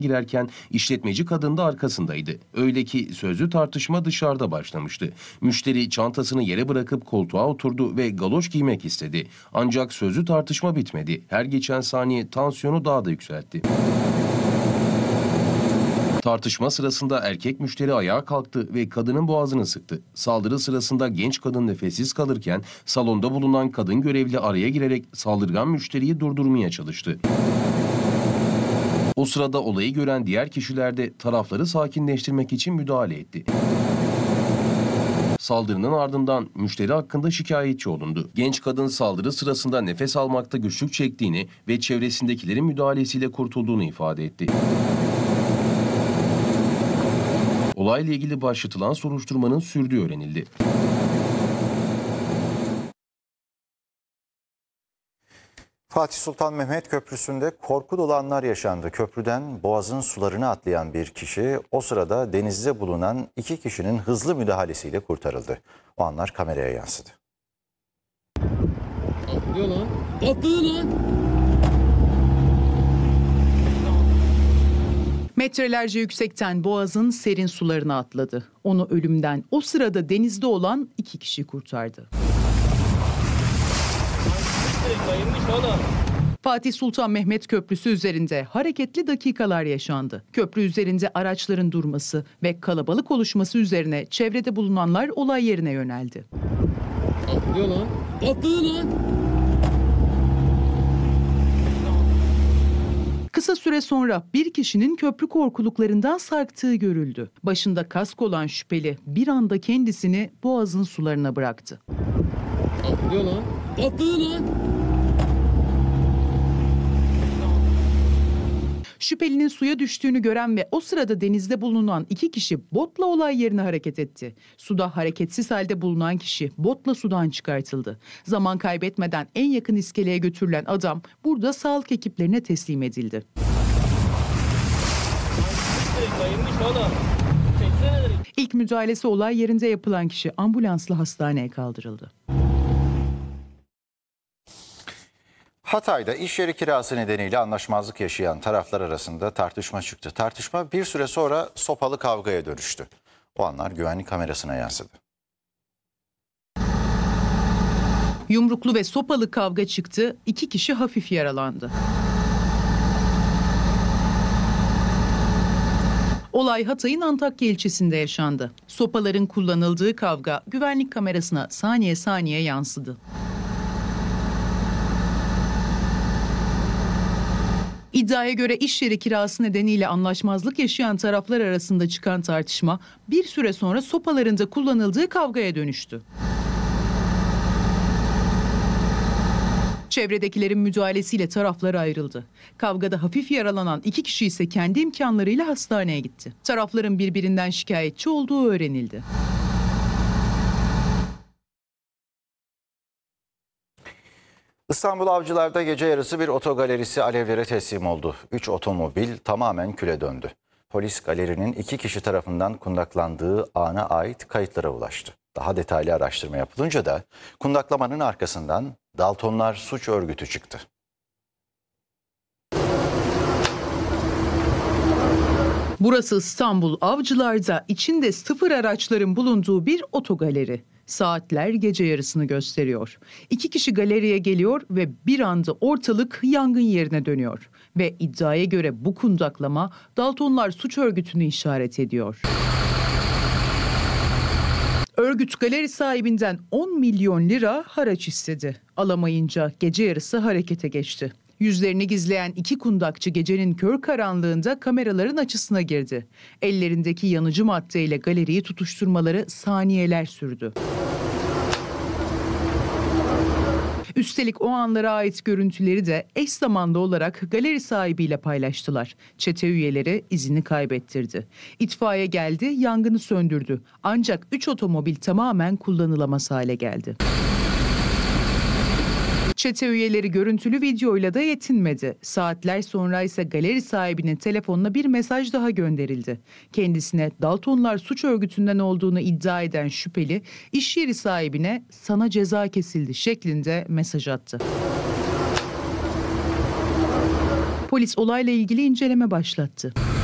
girerken işletmeci kadın da arkasındaydı. Öyle ki sözlü tartışma dışarıda başlamıştı. Müşteri çantasını yere bırakıp koltuğa oturdu ve galoş giymek istedi. Ancak sözlü tartışma bitmedi. Her geçen saniye tansiyonu daha da yükseltti. Tartışma sırasında erkek müşteri ayağa kalktı ve kadının boğazını sıktı. Saldırı sırasında genç kadın nefessiz kalırken salonda bulunan kadın görevli araya girerek saldırgan müşteriyi durdurmaya çalıştı. O sırada olayı gören diğer kişiler de tarafları sakinleştirmek için müdahale etti. Saldırının ardından müşteri hakkında şikayetçi olundu. Genç kadın saldırı sırasında nefes almakta güçlük çektiğini ve çevresindekilerin müdahalesiyle kurtulduğunu ifade etti. Olayla ilgili başlatılan soruşturmanın sürdüğü öğrenildi. Fatih Sultan Mehmet Köprüsü'nde korku dolu anlar yaşandı. Köprüden boğazın sularını atlayan bir kişi o sırada denizde bulunan 2 kişinin hızlı müdahalesiyle kurtarıldı. O anlar kameraya yansıdı. Atlıyor lan. Atladı lan. Metrelerce yüksekten boğazın serin sularına atladı. Onu ölümden o sırada denizde olan 2 kişi kurtardı. Fatih Sultan Mehmet Köprüsü üzerinde hareketli dakikalar yaşandı. Köprü üzerinde araçların durması ve kalabalık oluşması üzerine çevrede bulunanlar olay yerine yöneldi. Atlıyor lan. Atladı lan. Kısa süre sonra bir kişinin köprü korkuluklarından sarktığı görüldü. Başında kask olan şüpheli bir anda kendisini boğazın sularına bıraktı. Atlıyor lan. Atladı lan. Şüphelinin suya düştüğünü gören ve o sırada denizde bulunan 2 kişi botla olay yerine hareket etti. Suda hareketsiz halde bulunan kişi botla sudan çıkartıldı. Zaman kaybetmeden en yakın iskeleye götürülen adam burada sağlık ekiplerine teslim edildi. İlk müdahalesi olay yerinde yapılan kişi ambulansla hastaneye kaldırıldı. Hatay'da iş yeri kirası nedeniyle anlaşmazlık yaşayan taraflar arasında tartışma çıktı. Tartışma bir süre sonra sopalı kavgaya dönüştü. O anlar güvenlik kamerasına yansıdı. Yumruklu ve sopalı kavga çıktı, 2 kişi hafif yaralandı. Olay Hatay'ın Antakya ilçesinde yaşandı. Sopaların kullanıldığı kavga güvenlik kamerasına saniye saniye yansıdı. İddiaya göre iş yeri kirası nedeniyle anlaşmazlık yaşayan taraflar arasında çıkan tartışma bir süre sonra sopalarında kullanıldığı kavgaya dönüştü. Çevredekilerin müdahalesiyle taraflar ayrıldı. Kavgada hafif yaralanan 2 kişi ise kendi imkanlarıyla hastaneye gitti. Tarafların birbirinden şikayetçi olduğu öğrenildi. İstanbul Avcılar'da gece yarısı bir otogalerisi alevlere teslim oldu. 3 otomobil tamamen küle döndü. Polis galerinin 2 kişi tarafından kundaklandığı ana ait kayıtlara ulaştı. Daha detaylı araştırma yapılınca da kundaklamanın arkasından Daltonlar Suç Örgütü çıktı. Burası İstanbul Avcılar'da içinde 0 araçların bulunduğu bir otogaleri. Saatler gece yarısını gösteriyor. 2 kişi galeriye geliyor ve bir anda ortalık yangın yerine dönüyor. Ve iddiaya göre bu kundaklama Daltonlar Suç Örgütü'nü işaret ediyor. Örgüt galeri sahibinden 10 milyon lira haraç istedi. Alamayınca gece yarısı harekete geçti. Yüzlerini gizleyen 2 kundakçı gecenin kör karanlığında kameraların açısına girdi. Ellerindeki yanıcı maddeyle galeriyi tutuşturmaları saniyeler sürdü. Üstelik o anlara ait görüntüleri de eş zamanlı olarak galeri sahibiyle paylaştılar. Çete üyeleri izini kaybettirdi. İtfaiye geldi, yangını söndürdü. Ancak 3 otomobil tamamen kullanılamaz hale geldi. Çete üyeleri görüntülü videoyla da yetinmedi. Saatler sonra ise galeri sahibinin telefonuna bir mesaj daha gönderildi. Kendisine Daltonlar Suç Örgütü'nden olduğunu iddia eden şüpheli, iş yeri sahibine "sana ceza kesildi" şeklinde mesaj attı. Polis olayla ilgili inceleme başlattı.